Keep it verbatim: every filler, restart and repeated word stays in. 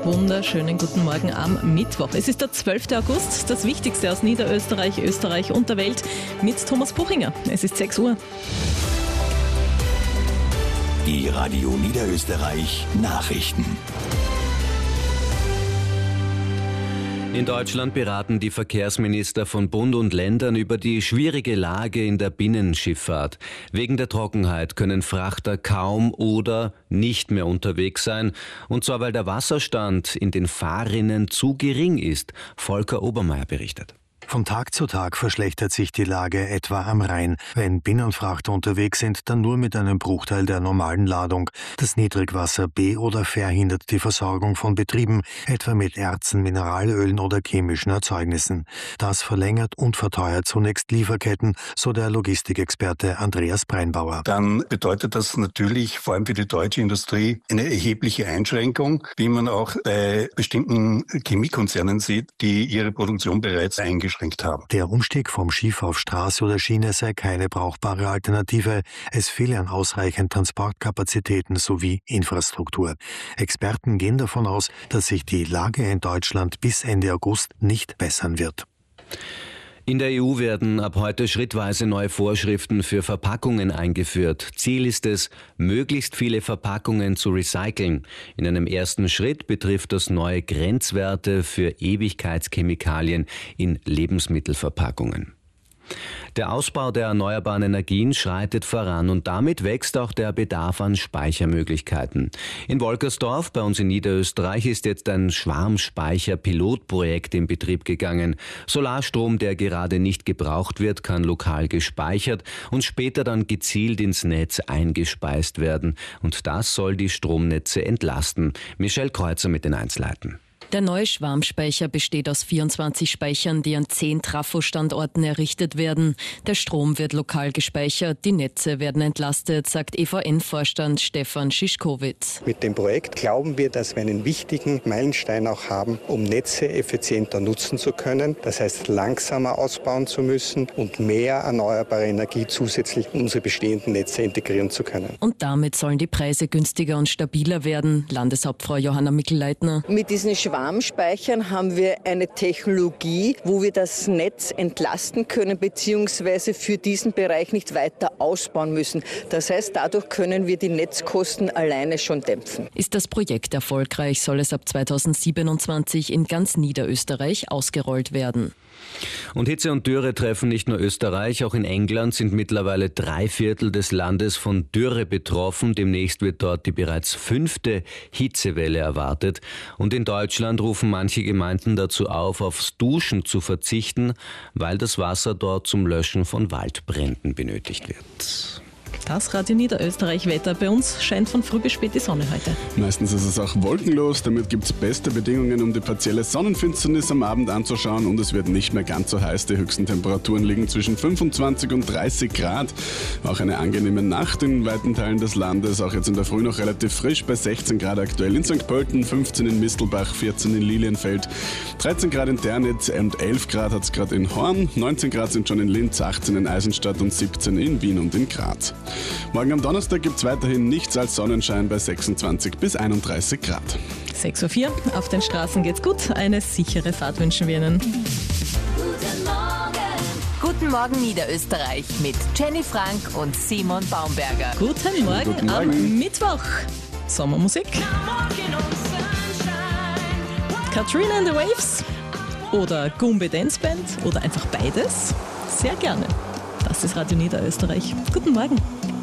wunderschönen guten Morgen am Mittwoch. Es ist der zwölfte August, das Wichtigste aus Niederösterreich, Österreich und der Welt mit Thomas Buchinger. Es ist sechs Uhr. Die Radio Niederösterreich Nachrichten. In Deutschland beraten die Verkehrsminister von Bund und Ländern über die schwierige Lage in der Binnenschifffahrt. Wegen der Trockenheit können Frachter kaum oder nicht mehr unterwegs sein. Und zwar, weil der Wasserstand in den Fahrrinnen zu gering ist. Volker Obermeier berichtet. Von Tag zu Tag verschlechtert sich die Lage etwa am Rhein. Wenn Binnenfrachter unterwegs sind, dann nur mit einem Bruchteil der normalen Ladung. Das Niedrigwasser be- oder verhindert die Versorgung von Betrieben, etwa mit Erzen, Mineralölen oder chemischen Erzeugnissen. Das verlängert und verteuert zunächst Lieferketten, so der Logistikexperte Andreas Breinbauer. Dann bedeutet das natürlich vor allem für die deutsche Industrie eine erhebliche Einschränkung, wie man auch bei bestimmten Chemiekonzernen sieht, die ihre Produktion bereits eingeschränkt haben. Der Umstieg vom Schiff auf Straße oder Schiene sei keine brauchbare Alternative. Es fehle an ausreichend Transportkapazitäten sowie Infrastruktur. Experten gehen davon aus, dass sich die Lage in Deutschland bis Ende August nicht bessern wird. In der E U werden ab heute schrittweise neue Vorschriften für Verpackungen eingeführt. Ziel ist es, möglichst viele Verpackungen zu recyceln. In einem ersten Schritt betrifft das neue Grenzwerte für Ewigkeitschemikalien in Lebensmittelverpackungen. Der Ausbau der erneuerbaren Energien schreitet voran und damit wächst auch der Bedarf an Speichermöglichkeiten. In Wolkersdorf, bei uns in Niederösterreich, ist jetzt ein Schwarmspeicher-Pilotprojekt in Betrieb gegangen. Solarstrom, der gerade nicht gebraucht wird, kann lokal gespeichert und später dann gezielt ins Netz eingespeist werden. Und das soll die Stromnetze entlasten. Michelle Kreuzer mit den Einzelheiten. Der neue Schwarmspeicher besteht aus vierundzwanzig Speichern, die an zehn Trafostandorten errichtet werden. Der Strom wird lokal gespeichert, die Netze werden entlastet, sagt E V N-Vorstand Stefan Schischkowitz. Mit dem Projekt glauben wir, dass wir einen wichtigen Meilenstein auch haben, um Netze effizienter nutzen zu können. Das heißt, langsamer ausbauen zu müssen und mehr erneuerbare Energie zusätzlich in unsere bestehenden Netze integrieren zu können. Und damit sollen die Preise günstiger und stabiler werden. Landeshauptfrau Johanna Mikl-Leitner. Mit diesen Schwarmspeichern haben wir eine Technologie, wo wir das Netz entlasten können bzw. für diesen Bereich nicht weiter ausbauen müssen. Das heißt, dadurch können wir die Netzkosten alleine schon dämpfen. Ist das Projekt erfolgreich, soll es ab zweitausendsiebenundzwanzig in ganz Niederösterreich ausgerollt werden. Und Hitze und Dürre treffen nicht nur Österreich, auch in England sind mittlerweile drei Viertel des Landes von Dürre betroffen. Demnächst wird dort die bereits fünfte Hitzewelle erwartet. Und in Deutschland rufen manche Gemeinden dazu auf, aufs Duschen zu verzichten, weil das Wasser dort zum Löschen von Waldbränden benötigt wird. Das Radio Niederösterreich-Wetter. Bei uns scheint von früh bis spät die Sonne heute. Meistens ist es auch wolkenlos, damit gibt es beste Bedingungen, um die partielle Sonnenfinsternis am Abend anzuschauen und es wird nicht mehr ganz so heiß. Die höchsten Temperaturen liegen zwischen fünfundzwanzig und dreißig Grad. Auch eine angenehme Nacht in weiten Teilen des Landes, auch jetzt in der Früh noch relativ frisch bei sechzehn Grad aktuell in Sankt Pölten, fünfzehn in Mistelbach, vierzehn in Lilienfeld, dreizehn Grad in Ternitz und elf Grad hat es gerade in Horn, neunzehn Grad sind schon in Linz, achtzehn in Eisenstadt und siebzehn in Wien und in Graz. Morgen am Donnerstag gibt es weiterhin nichts als Sonnenschein bei sechsundzwanzig bis einunddreißig Grad. sechs Uhr vier, auf den Straßen geht's gut. Eine sichere Fahrt wünschen wir Ihnen. Guten Morgen. Guten Morgen Niederösterreich mit Jenny Frank und Simon Baumberger. Guten Morgen, Guten Morgen. am Mittwoch. Sommermusik. Katrina and the Waves oder Gumbe Dance Band oder einfach beides. Sehr gerne. Das ist Radio Niederösterreich. Guten Morgen.